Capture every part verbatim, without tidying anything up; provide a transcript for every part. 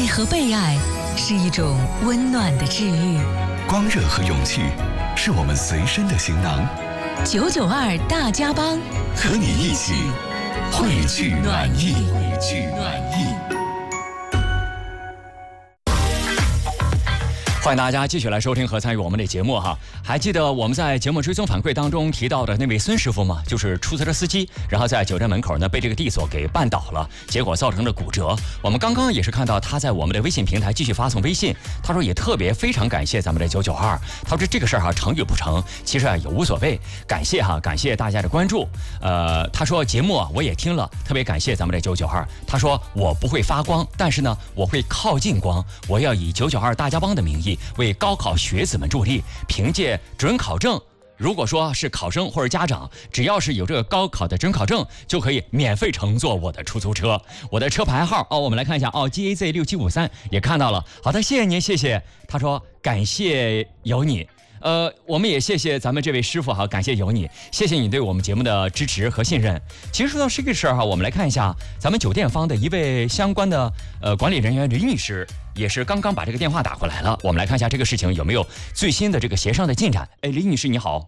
爱和被爱是一种温暖的治愈， 光热和勇气是我们随身的行囊。 九九二大家帮， 和你一起汇聚暖意，汇聚暖意。 欢迎大家继续来收听和参与我们的节目哈。还记得我们在节目追踪反馈当中提到的那位孙师傅吗？就是出租车司机，然后在酒店门口呢被这个地锁给绊倒了，结果造成了骨折。我们刚刚也是看到他在我们的微信平台继续发送微信，他说也特别非常感谢咱们的九九二，他说这个事儿哈成与不成，其实啊也无所谓，感谢哈，感谢大家的关注。呃，他说节目啊我也听了，特别感谢咱们的九九二。他说我不会发光，但是呢我会靠近光，我要以九九二大家帮的名义为高考学子们助力，凭借准考证，如果说是考生或者家长，只要是有这个高考的准考证，就可以免费乘坐我的出租车。我的车牌号哦，我们来看一下哦 ，G A Z 六七五三也看到了。好的，谢谢您，谢谢。他说感谢有你。呃，我们也谢谢咱们这位师傅哈，感谢有你，谢谢你对我们节目的支持和信任。其实说到这个事儿哈，我们来看一下咱们酒店方的一位相关的呃管理人员林女士，也是刚刚把这个电话打过来了。我们来看一下这个事情有没有最新的这个协商的进展。哎，林女士你好。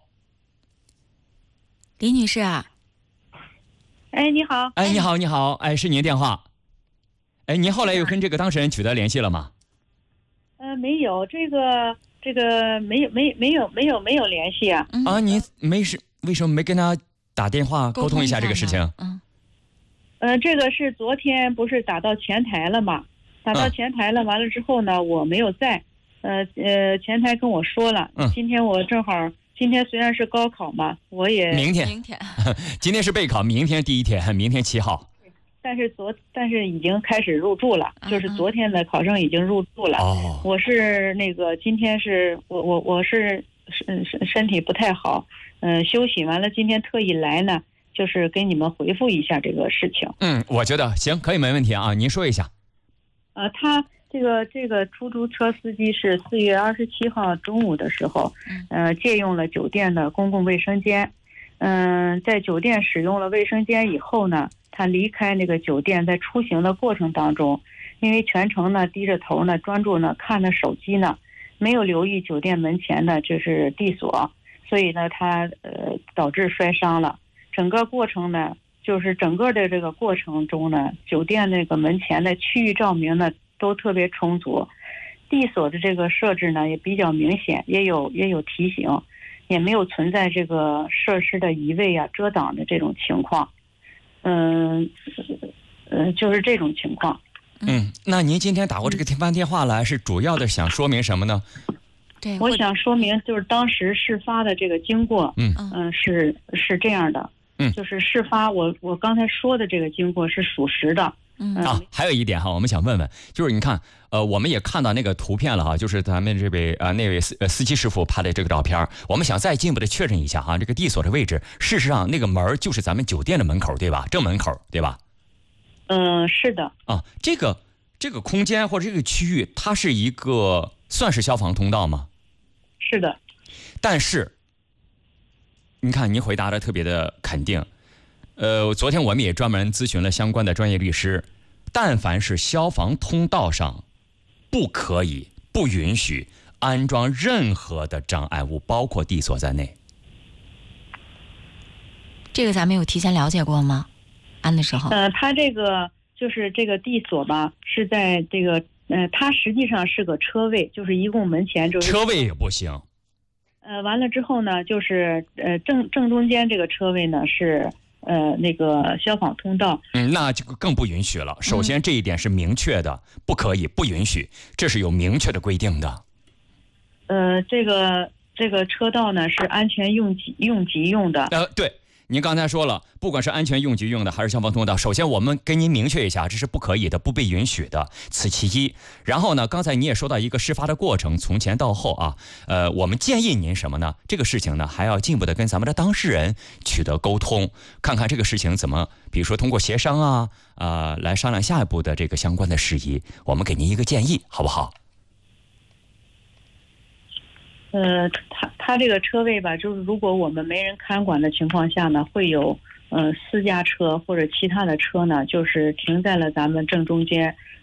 林女士啊。 哎，你好。 哎，你好，你好，哎，是您的电话。哎，您后来又跟这个当事人取得联系了吗？ 呃，没有，这个。这个没有没没有没有没有联系啊！ 啊，你没事，为什么没跟他打电话沟通一下这个事情？ 嗯， 呃，这个是昨天不是打到前台了吗？打到前台了，完了之后呢，我没有在，呃呃，前台跟我说了， 嗯， 今天我正好，今天虽然是高考嘛，我也明天， 明天， 今天是备考，明天第一天，明天七号。 但是昨但是已经开始入住了，就是昨天的考生已经入住了。 哦， 我是那个今天是我我我是身身身体不太好，嗯、呃，休息完了，今天特意来呢，就是给你们回复一下这个事情。 嗯，我觉得行，可以没问题啊，您说一下。 呃，他这个这个出租车司机是四月二十七号中午的时候，呃，借用了酒店的公共卫生间，嗯、呃，在酒店使用了卫生间以后呢。他离开那个酒店，在出行的过程当中，因为全程呢低着头呢，专注呢看着手机呢，没有留意酒店门前的就是地锁，所以呢他呃导致摔伤了。整个过程呢，就是整个的这个过程中呢，酒店那个门前的区域照明呢都特别充足，地锁的这个设置呢也比较明显，也有也有提醒，也没有存在这个设施的移位啊、遮挡的这种情况。嗯，呃，就是这种情况。 嗯，那您今天打过这个电话电话来，是主要的想说明什么呢？ 对， 我想说明就是当时事发的这个经过， 嗯嗯、呃，是是这样的， 嗯， 就是事发我我刚才说的这个经过是属实的。 嗯啊，还有一点哈，我们想问问，就是你看，呃，我们也看到那个图片了哈，就是咱们这位呃那位司呃司机师傅拍的这个照片，我们想再进一步的确认一下哈，这个地锁的位置，事实上那个门就是咱们酒店的门口对吧？正门口对吧？ 嗯、呃，是的。 啊，这个这个空间或者这个区域，它是一个算是消防通道吗？ 是的。 但是，你看您回答的特别的肯定。呃，昨天我们也专门咨询了相关的专业律师，但凡是消防通道上，不可以、不允许安装任何的障碍物，包括地锁在内。 这个咱们有提前了解过吗？安的时候？ 呃，它这个就是这个地锁吧，是在这个呃，它实际上是个车位，就是一共门前就是车位也不行。 呃，完了之后呢，就是呃正正中间这个车位呢是。呃，那个消防通道， 嗯，那就更不允许了。首先，这一点是明确的，嗯、不可以，不允许，这是有明确的规定的。 呃，这个这个车道呢是安全用急用急用的。 呃，对，您刚才说了，不管是安全用急用的还是消防通道，首先我们跟您明确一下，这是不可以的，不被允许的，此其一。然后呢，刚才你也说到一个事发的过程，从前到后啊，呃，我们建议您什么呢？这个事情呢，还要进一步的跟咱们的当事人取得沟通，看看这个事情怎么，比如说通过协商啊，呃，来商量下一步的这个相关的事宜。我们给您一个建议，好不好？ 呃，他他这个车位吧，就是如果我们没人看管的情况下呢，会有呃私家车或者其他的车呢，就是停在了咱们正中间，